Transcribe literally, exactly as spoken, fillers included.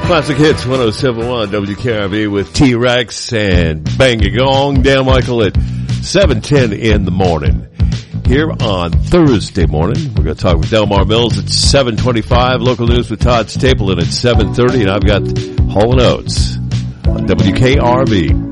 Classic Hits one oh seven point one W K R V with T-Rex and Bang a Gong. Dan Michael at seven ten in the morning. Here on Thursday morning, we're going to talk with Delmar Mills at seven twenty-five. Local news with Todd Stapleton at seven thirty. And I've got Hall and Oates on W K R V.